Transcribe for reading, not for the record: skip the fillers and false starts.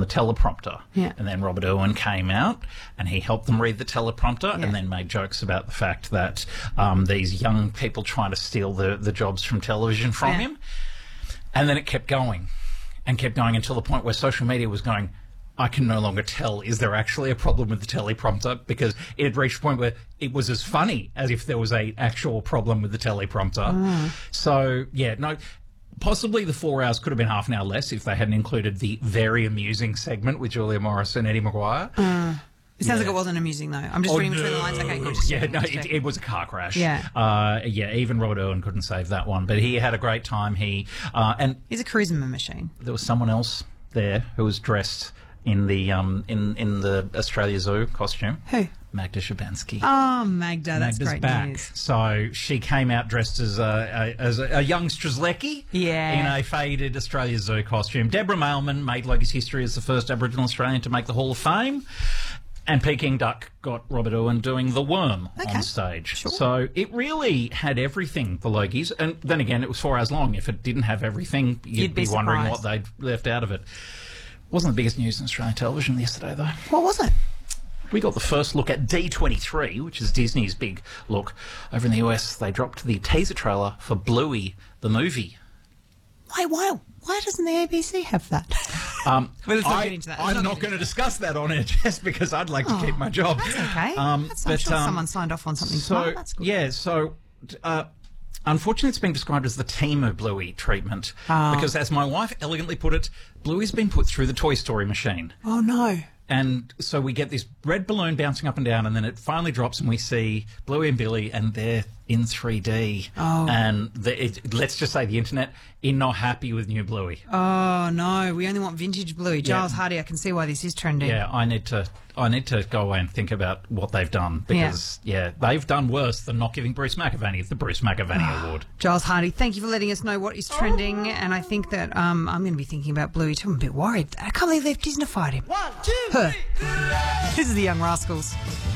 the teleprompter. Yeah. And then Robert Irwin came out and he helped them read the teleprompter and then made jokes about the fact that these young people trying to steal the jobs from television from him. And then it kept going and kept going until the point where social media was going, I can no longer tell, is there actually a problem with the teleprompter? Because it had reached a point where it was as funny as if there was a actual problem with the teleprompter. So, yeah, no, possibly the 4 hours could have been half an hour less if they hadn't included the very amusing segment with Julia Morris and Eddie Maguire. It sounds like it wasn't amusing, though. I'm just reading between the lines. Okay, good. Yeah, no, it was a car crash. Yeah. Even Robert Irwin couldn't save that one. But he had a great time. He's a charisma machine. There was someone else there who was dressed in the in the Australia Zoo costume. Who? Magda Szubanski. Oh, Magda, that's Magda's great back. news. So she came out dressed as a young Strzelecki in a faded Australia Zoo costume. Deborah Mailman made Logies history as the first Aboriginal Australian to make the Hall of Fame. And Peking Duck got Robert Irwin doing The Worm on stage. Sure. So it really had everything, the Logies. And then again, it was 4 hours long. If it didn't have everything, you'd be wondering what they'd left out of it. Wasn't the biggest news in Australian television yesterday, though. What was it? We got the first look at D23, which is Disney's big look. Over in the US, they dropped the teaser trailer for Bluey, the movie. Why doesn't the ABC have that? I'm not going to discuss that on air just because I'd like to keep my job. That's okay. I'm sure someone signed off on something smart. That's good. Yeah, so... unfortunately, it's been described as the Temu Bluey treatment because, as my wife elegantly put it, Bluey's been put through the Toy Story machine. Oh, no. And so we get this red balloon bouncing up and down, and then it finally drops, and we see Bluey and Billy, and they're in 3D. Oh. And let's just say the internet is not happy with new Bluey. Oh, no. We only want vintage Bluey. Giles Hardy, I can see why this is trending. Yeah, I need to go away and think about what they've done because, they've done worse than not giving Bruce McAvaney the Bruce McAvaney Award. Giles Hardy, thank you for letting us know what is trending, and I think that I'm going to be thinking about Bluey too. I'm a bit worried. I can't believe they've Disneyfied him. 1, 2, 3. This is the Young Rascals.